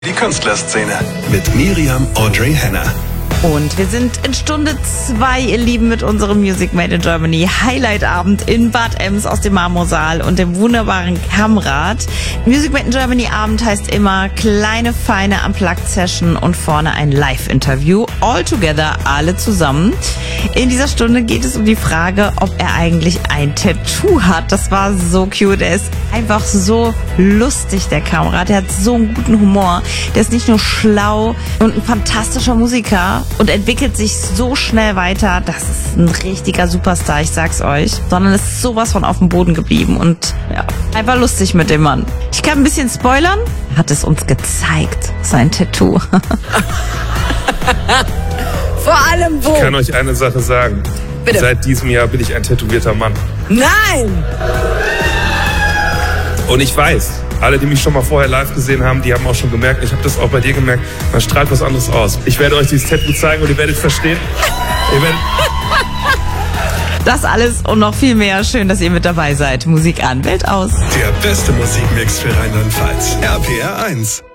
Die Künstlerszene mit Miriam Audrey Henner. Und wir sind in Stunde 2, ihr Lieben, mit unserem Music Made in Germany Highlight-Abend in Bad Ems aus dem Marmorsaal und dem wunderbaren Kammrad. Music Made in Germany Abend heißt immer kleine, feine Unplugged-Session und vorne ein Live-Interview. All together, alle zusammen. In dieser Stunde geht es um die Frage, ob er eigentlich ein Tattoo hat. Das war so cute. Er ist einfach so lustig, der Kammrad. Er hat so einen guten Humor. Der ist nicht nur schlau und ein fantastischer Musiker und entwickelt sich so schnell weiter. Das ist ein richtiger Superstar, ich sag's euch. Sondern ist sowas von auf dem Boden geblieben und ja, einfach lustig mit dem Mann. Ich kann ein bisschen spoilern. Er hat es uns gezeigt, sein Tattoo. Vor allem wo? Ich kann euch eine Sache sagen. Bitte. Seit diesem Jahr bin ich ein tätowierter Mann. Nein! Und ich weiß, alle, die mich schon mal vorher live gesehen haben, die haben auch schon gemerkt, ich habe das auch bei dir gemerkt, man strahlt was anderes aus. Ich werde euch dieses Tattoo zeigen und ihr werdet verstehen. Das alles und noch viel mehr. Schön, dass ihr mit dabei seid. Musik an, Welt aus. Der beste Musikmix für Rheinland-Pfalz. RPR 1.